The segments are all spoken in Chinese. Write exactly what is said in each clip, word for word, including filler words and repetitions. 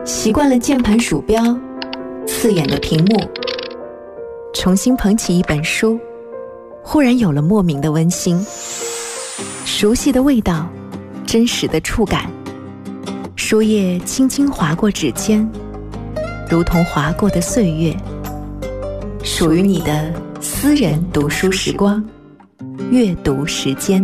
习惯了键盘鼠标，刺眼的屏幕，重新捧起一本书，忽然有了莫名的温馨。熟悉的味道，真实的触感，书页轻轻划过指尖，如同划过的岁月，属于你的私人读书时光，阅读时间。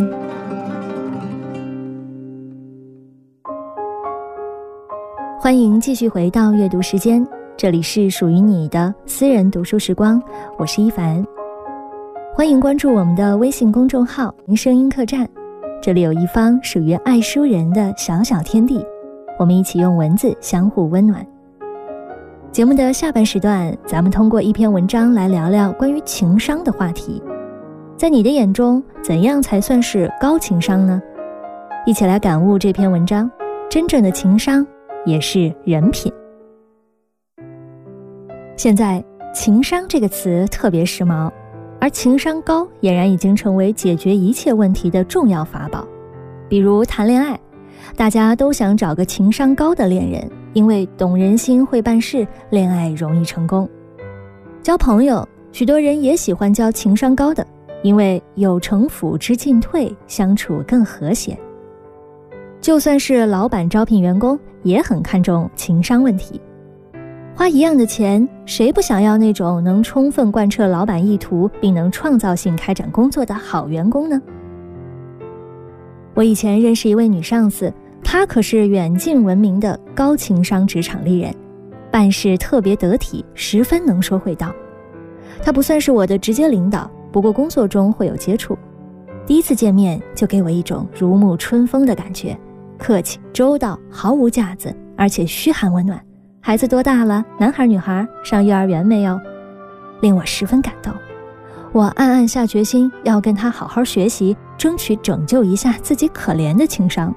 欢迎继续回到阅读时间，这里是属于你的私人读书时光，我是一凡。欢迎关注我们的微信公众号声音客栈，这里有一方属于爱书人的小小天地，我们一起用文字相互温暖。节目的下半时段，咱们通过一篇文章来聊聊关于情商的话题。在你的眼中，怎样才算是高情商呢？一起来感悟这篇文章，真正的情商也是人品。现在情商这个词特别时髦，而情商高俨然已经成为解决一切问题的重要法宝。比如谈恋爱，大家都想找个情商高的恋人，因为懂人心会办事，恋爱容易成功。交朋友，许多人也喜欢交情商高的，因为有城府知进退，相处更和谐。就算是老板招聘员工，也很看重情商问题。花一样的钱，谁不想要那种能充分贯彻老板意图，并能创造性开展工作的好员工呢？我以前认识一位女上司，她可是远近闻名的高情商职场丽人，办事特别得体，十分能说会道。她不算是我的直接领导，不过工作中会有接触。第一次见面就给我一种如沐春风的感觉，客气周到，毫无架子，而且嘘寒问暖。孩子多大了？男孩女孩？上幼儿园没有？令我十分感动。我暗暗下决心要跟他好好学习，争取拯救一下自己可怜的情商。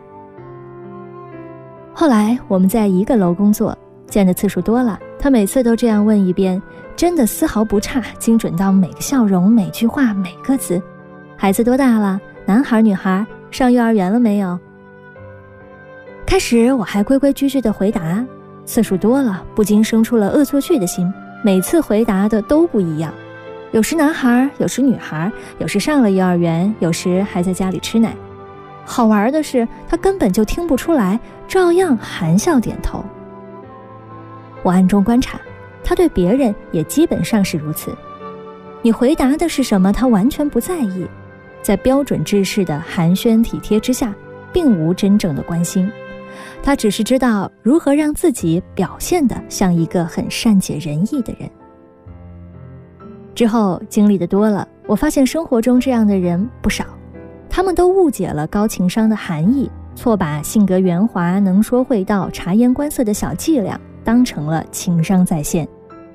后来我们在一个楼工作，见的次数多了，他每次都这样问一遍，真的丝毫不差，精准到每个笑容、每句话、每个字。孩子多大了？男孩女孩？上幼儿园了没有？开始我还规规矩矩地回答，次数多了，不禁生出了恶作剧的心，每次回答的都不一样，有时男孩，有时女孩，有时上了幼儿园，有时还在家里吃奶。好玩的是，他根本就听不出来，照样含笑点头。我暗中观察，他对别人也基本上是如此。你回答的是什么，他完全不在意，在标准制式的寒暄体贴之下，并无真正的关心。他只是知道如何让自己表现得像一个很善解人意的人。之后经历的多了，我发现生活中这样的人不少，他们都误解了高情商的含义，错把性格圆滑、能说会道、察言观色的小伎俩当成了情商在线。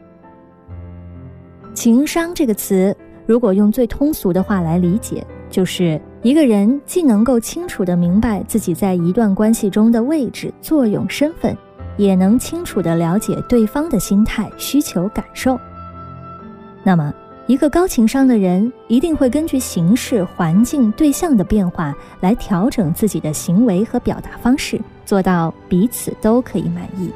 情商这个词，如果用最通俗的话来理解，就是一个人既能够清楚地明白自己在一段关系中的位置、作用、身份，也能清楚地了解对方的心态、需求、感受。那么，一个高情商的人一定会根据形势、环境、对象的变化来调整自己的行为和表达方式，做到彼此都可以满意。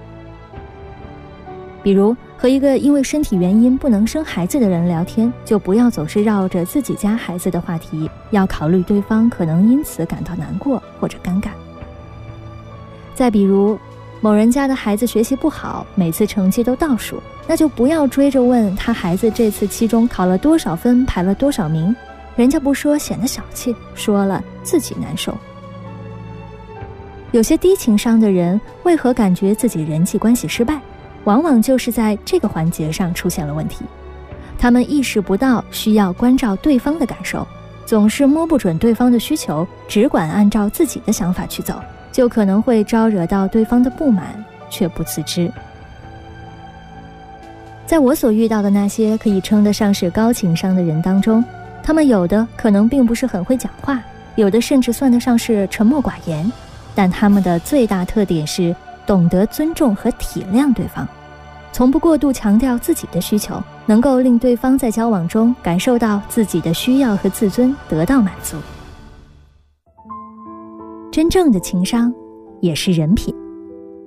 比如和一个因为身体原因不能生孩子的人聊天，就不要总是绕着自己家孩子的话题，要考虑对方可能因此感到难过或者尴尬。再比如某人家的孩子学习不好，每次成绩都倒数，那就不要追着问他孩子这次期中考了多少分，排了多少名，人家不说显得小气，说了自己难受。有些低情商的人为何感觉自己人际关系失败，往往就是在这个环节上出现了问题。他们意识不到需要关照对方的感受，总是摸不准对方的需求，只管按照自己的想法去走，就可能会招惹到对方的不满，却不自知。在我所遇到的那些可以称得上是高情商的人当中，他们有的可能并不是很会讲话，有的甚至算得上是沉默寡言，但他们的最大特点是懂得尊重和体谅对方，从不过度强调自己的需求，能够令对方在交往中感受到自己的需要和自尊得到满足。真正的情商也是人品。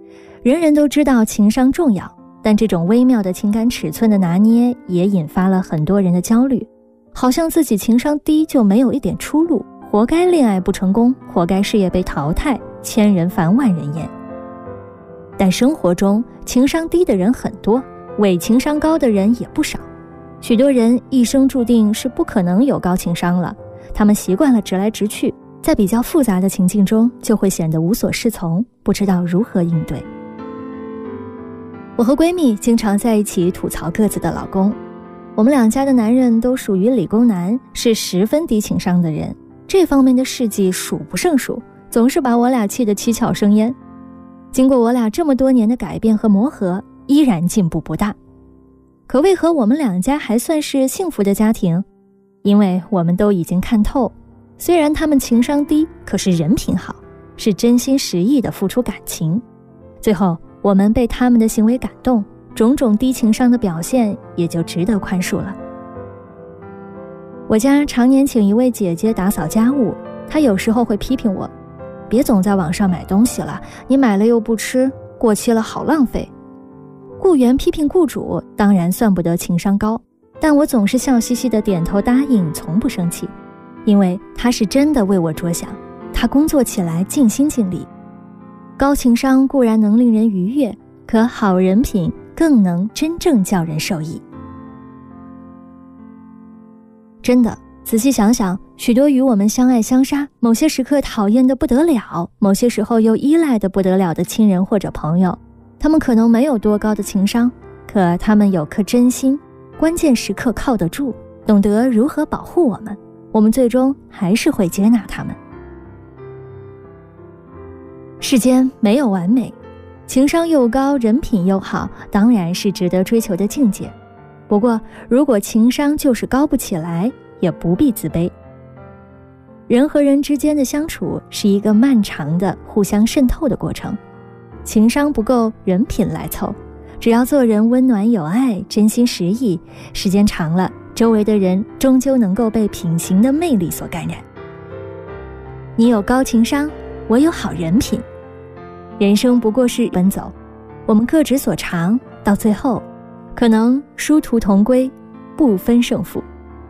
人人都知道情商重要，但这种微妙的情感尺寸的拿捏也引发了很多人的焦虑，好像自己情商低就没有一点出路，活该恋爱不成功，活该事业被淘汰，千人烦万人厌。但生活中情商低的人很多，伪情商高的人也不少。许多人一生注定是不可能有高情商了，他们习惯了直来直去，在比较复杂的情境中就会显得无所适从，不知道如何应对。我和闺蜜经常在一起吐槽各自的老公，我们两家的男人都属于理工男，是十分低情商的人，这方面的事迹数不胜数，总是把我俩气得七窍生烟。经过我俩这么多年的改变和磨合，依然进步不大。可为何我们两家还算是幸福的家庭？因为我们都已经看透，虽然他们情商低，可是人品好，是真心实意的付出感情。最后我们被他们的行为感动，种种低情商的表现也就值得宽恕了。我家常年请一位姐姐打扫家务，她有时候会批评我，别总在网上买东西了，你买了又不吃，过期了好浪费。雇员批评雇主，当然算不得情商高，但我总是笑嘻嘻地点头答应，从不生气，因为他是真的为我着想，他工作起来尽心尽力。高情商固然能令人愉悦，可好人品更能真正叫人受益。真的，仔细想想，许多与我们相爱相杀，某些时刻讨厌得不得了，某些时候又依赖得不得了的亲人或者朋友，他们可能没有多高的情商，可他们有颗真心，关键时刻靠得住，懂得如何保护我们，我们最终还是会接纳他们。世间没有完美，情商又高，人品又好，当然是值得追求的境界。不过，如果情商就是高不起来，也不必自卑。人和人之间的相处是一个漫长的互相渗透的过程，情商不够，人品来凑，只要做人温暖有爱，真心实意，时间长了，周围的人终究能够被品行的魅力所感染。你有高情商，我有好人品，人生不过是奔走，我们各执所长，到最后可能殊途同归，不分胜负。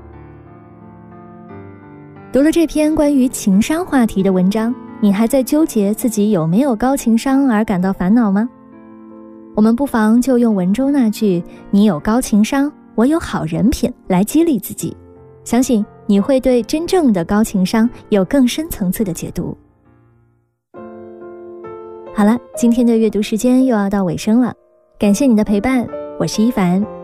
读了这篇关于情商话题的文章，你还在纠结自己有没有高情商而感到烦恼吗？我们不妨就用文中那句你有高情商，我有好人品来激励自己，相信你会对真正的高情商有更深层次的解读。好了，今天的阅读时间又要到尾声了，感谢你的陪伴，我是一凡。